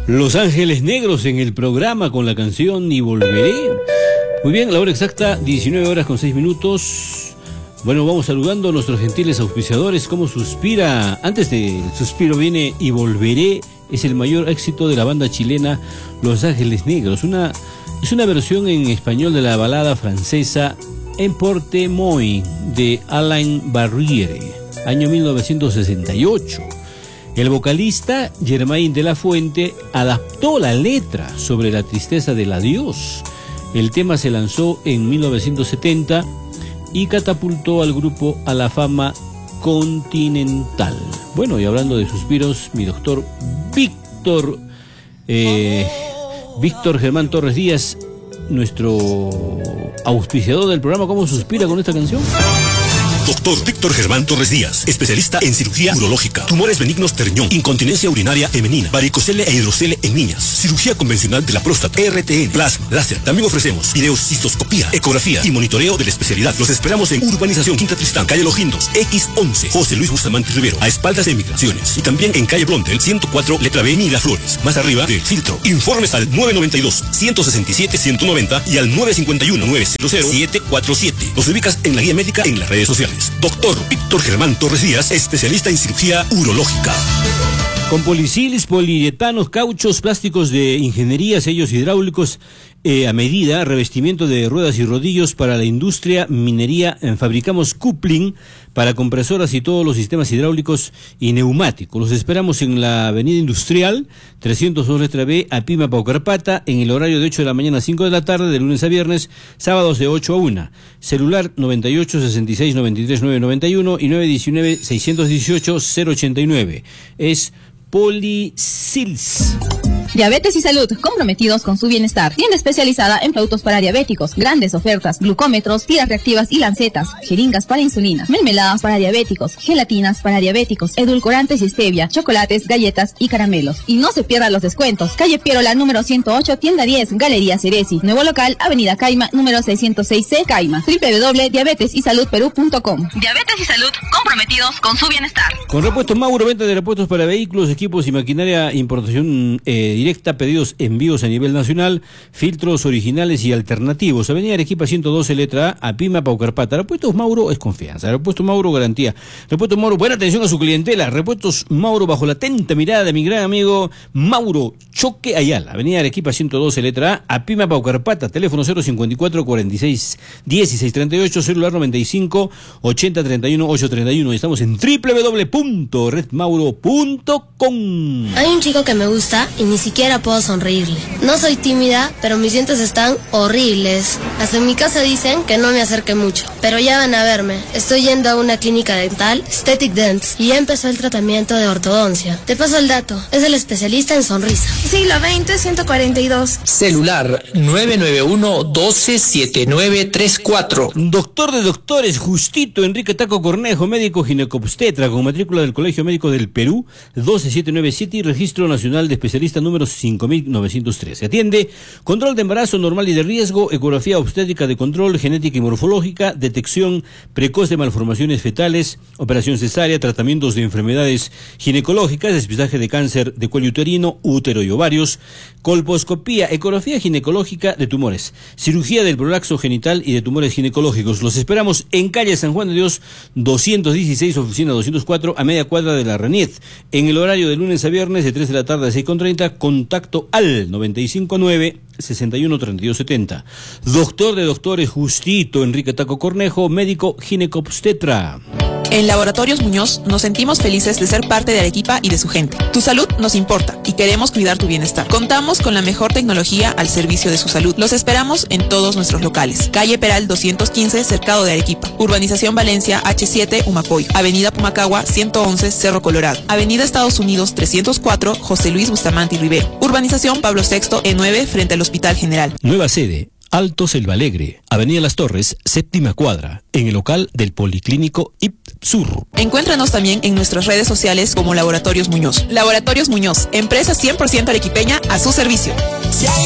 Los Ángeles Negros en el programa con la canción Y Volveré. Muy bien, la hora exacta, 19 horas con 6 minutos. Bueno, vamos saludando a nuestros gentiles auspiciadores. ¿Cómo suspira? Antes del suspiro viene Y Volveré. Es el mayor éxito de la banda chilena Los Ángeles Negros. Es una versión en español de la balada francesa Emporte Moi de Alain Barriere, año 1968. El vocalista Germain de la Fuente adaptó la letra sobre la tristeza del adiós. El tema se lanzó en 1970 y catapultó al grupo a la fama continental. Bueno, y hablando de suspiros, mi doctor Víctor Germán Torres Díaz, nuestro auspiciador del programa, ¿cómo suspira con esta canción? Doctor Víctor Germán Torres Díaz, especialista en cirugía urológica, tumores benignos de riñón, incontinencia urinaria femenina, varicocele e hidrocele en niñas, cirugía convencional de la próstata, RTN, plasma, láser. También ofrecemos videocistoscopía, ecografía y monitoreo de la especialidad. Los esperamos en Urbanización Quinta Tristán, calle Los Guindos, X11, José Luis Bustamante Rivero, a espaldas de Migraciones. Y también en calle Blondel, 104, letra B, Miraflores, más arriba del Filtro. Informes al 992-167-190 y al 951-900-747. Los ubicas en la guía médica en las redes sociales. Doctor Víctor Germán Torres Díaz, especialista en cirugía urológica. Con polisilis, poliuretanos, cauchos, plásticos de ingeniería, sellos hidráulicos a medida, revestimiento de ruedas y rodillos para la industria, minería, fabricamos coupling para compresoras y todos los sistemas hidráulicos y neumáticos. Los esperamos en la avenida Industrial, 302 letra B, Apima, Paucarpata, en el horario de 8 de la mañana a 5 de la tarde, de lunes a viernes, sábados de 8 a 1. Celular 98 66 93 991 y 919 618 089. Es Polisils. Diabetes y salud, comprometidos con su bienestar. Tienda especializada en productos para diabéticos, grandes ofertas, glucómetros, tiras reactivas y lancetas, jeringas para insulina, mermeladas para diabéticos, gelatinas para diabéticos, edulcorantes y stevia, chocolates, galletas y caramelos. Y no se pierdan los descuentos. Calle Pierola, número 108, tienda 10, Galería Ceresi. Nuevo local, Avenida Caima, número 606C, Caima. www.diabetesysalud.com. Diabetes y salud, comprometidos con su bienestar. Con Repuestos Mauro, venta de repuestos para vehículos, equipos y maquinaria, importación directa, pedidos envíos a nivel nacional, filtros originales y alternativos. Avenida Arequipa 112, letra A, Apima, Paucarpata. Repuestos Mauro es confianza. Repuestos Mauro, garantía. Repuestos Mauro, buena atención a su clientela. Repuestos Mauro, bajo la atenta mirada de mi gran amigo Mauro Choque Ayala. Avenida Arequipa 112, letra A, Apima, Paucarpata. Teléfono 054 46 16 38, celular 95 80 31 831. Estamos en www.redmauro.com. Hay un chico que me gusta y ni siquiera puedo sonreírle. No soy tímida, pero mis dientes están horribles. Hasta en mi casa dicen que no me acerque mucho, pero ya van a verme. Estoy yendo a una clínica dental, Aesthetic Dents, y ya empezó el tratamiento de ortodoncia. Te paso el dato, es el especialista en sonrisa. Siglo XX, 142. Celular 991-127934. Doctor de doctores, Justito Enrique Taco Cornejo, médico ginecobstetra con matrícula del Colegio Médico del Perú, 12797 y registro nacional de especialista número 5913. Atiende control de embarazo normal y de riesgo, ecografía obstétrica de control, genética y morfológica, detección precoz de malformaciones fetales, operación cesárea, tratamientos de enfermedades ginecológicas, despistaje de cáncer de cuello uterino, útero y ovarios, colposcopía, ecografía ginecológica de tumores, cirugía del prolaxo genital y de tumores ginecológicos. Los esperamos en calle San Juan de Dios 216, oficina 204, a media cuadra de la RENIET, en el horario de lunes a viernes de 3 de la tarde a 6:30, contacto al 959-613270. Doctor de doctores, Justito Enrique Taco Cornejo, médico ginecobstetra. En Laboratorios Muñoz nos sentimos felices de ser parte de Arequipa y de su gente. Tu salud nos importa y queremos cuidar tu bienestar. Contamos con la mejor tecnología al servicio de su salud. Los esperamos en todos nuestros locales. Calle Peral 215, Cercado de Arequipa. Urbanización Valencia, H7, Humacoy. Avenida Pumacagua, 111, Cerro Colorado. Avenida Estados Unidos 304, José Luis Bustamante Rivero. Urbanización Pablo VI, E9, frente al Hospital General. Nueva sede, Alto Selva Alegre, Avenida Las Torres, séptima cuadra, en el local del Policlínico IPSUR. Encuéntranos también en nuestras redes sociales como Laboratorios Muñoz. Laboratorios Muñoz, empresa 100% arequipeña a su servicio.